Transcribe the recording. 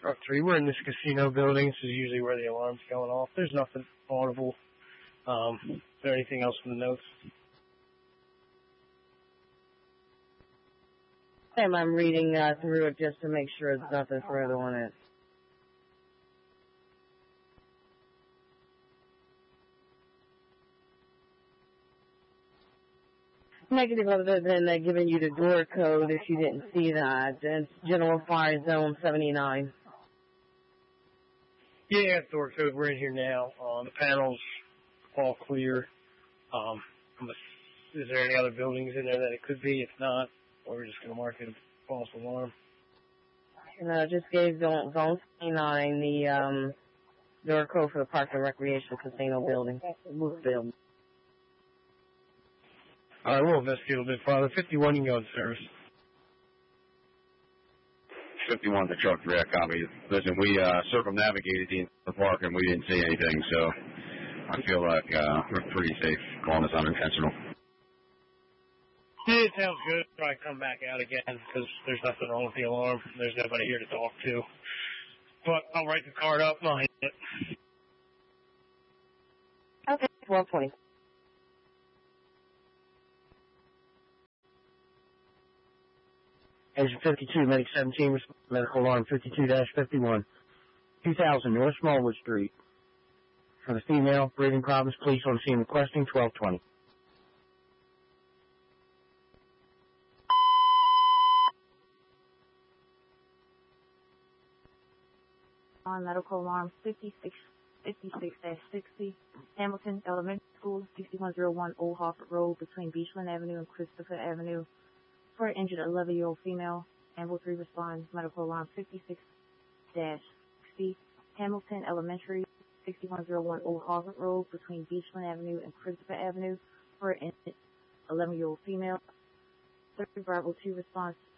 Oh, 3, we're in this casino building. This is usually where the alarm's going off. There's nothing audible. Is there anything else in the notes? Sam, I'm reading through it just to make sure there's nothing further on it. Negative, other than giving you the door code if you didn't see that. It's General Fire Zone 79. Yeah, door code. We're in here now. The panel's all clear. Is there any other buildings in there that it could be? If not, we're just going to mark it a false alarm. And I just gave Zone 79 the door code for the Park and Recreation Casino building. Building. All right, we'll investigate a little bit farther. 51, you can go in service. 51 to truck direct copy. Listen, we circumnavigated the park and we didn't see anything, so I feel like we're pretty safe calling this unintentional. Yeah, it sounds good. Probably come back out again because there's nothing wrong with the alarm. There's nobody here to talk to. But I'll write the card up and I'll hit it. Okay, 1220. Engine 52, Medic 17, medical alarm 52-51, 2000 North Smallwood Street. For the female, breathing problems, police on scene requesting 1220. On medical alarm 56-60, Hamilton Elementary School, 6101 Old Harford Road between Beachland Avenue and Christopher Avenue. For an injured 11-year-old female, Ambulance 3 responds, medical alarm 56-60, Hamilton Elementary, 6101 Old Harvard Road between Beachland Avenue and Christopher Avenue. For an injured 11-year-old female, 30 Bravo 2 responds,